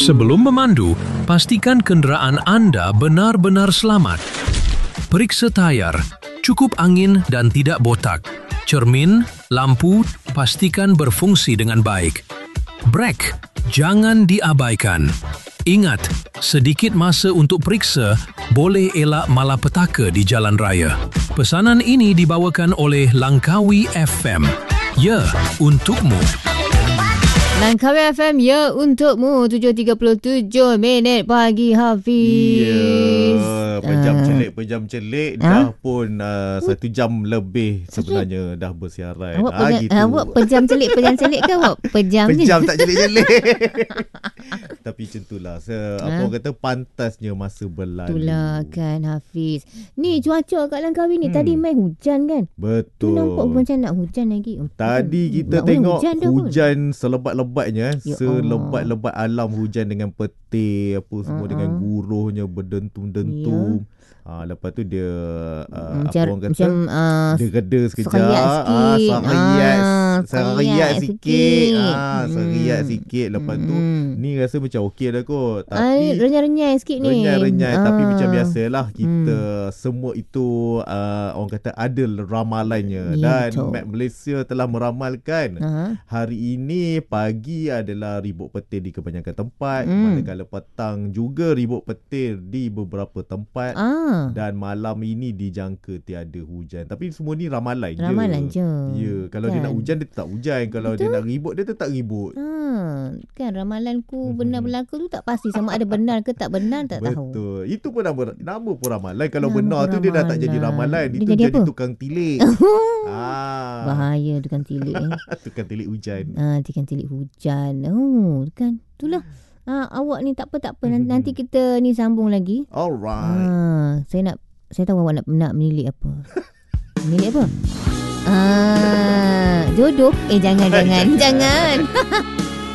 Sebelum memandu, pastikan kenderaan anda benar-benar selamat. Periksa tayar, cukup angin dan tidak botak. Cermin, lampu, pastikan berfungsi dengan baik. Brek, jangan diabaikan. Ingat, sedikit masa untuk periksa boleh elak malapetaka di jalan raya. Pesanan ini dibawakan oleh Langkawi FM. Ya, untukmu. Langkawi FM, ya untukmu. 7.37 minit pagi, Hafiz. Ya, pejam celik dah pun 1 jam lebih sebenarnya dah bersiaran. Awak pejam celik ke awak? Pejam tak celik-celik. Tapi macam itulah. Apa orang kata, pantasnya masa berlalu. Itulah kan, Hafiz. Ni cuaca kat Langkawi ni tadi main hujan kan? Betul. Nampak macam nak hujan lagi. Tadi kita tengok hujan selebat-lebatnya. Selebat-lebat alam hujan dengan petir apa semua, dengan guruhnya berdentum-dentum. Lepas tu dia apa orang kata, dia reda sekejap, seriat sikit. Lepas tu ni rasa macam okey dah kot. Tapi renyai-renyai sikit ni. Renyai tapi macam biasalah kita semua itu orang kata ada ramalannya. Dan Met Malaysia telah meramalkan hari ini pagi adalah ribut petir di kebanyakan tempat, manakala petang juga ribut petir di beberapa tempat. Dan malam ini dijangka tiada hujan. Tapi semua ni ramalan je. Ya, kalau dia nak hujan dia tetap hujan, kalau dia nak ribut dia tetap ribut. Kan ramalanku benar berlaku tu tak pasti sama ada benar ke tak benar, tak tahu. Betul. Itu pun nama pun ramalan. Kalau benar tu dia dah tak jadi ramalan, itu jadi tukang tilik. Bahaya tukang tilik. Tukang tilik hujan. Tukang tilik hujan. Kan. Itulah. Awak ni tak apa. Nanti kita ni sambung lagi. Alright. Saya tahu awak nak menilik apa. Menilik apa? Jodoh. Jangan.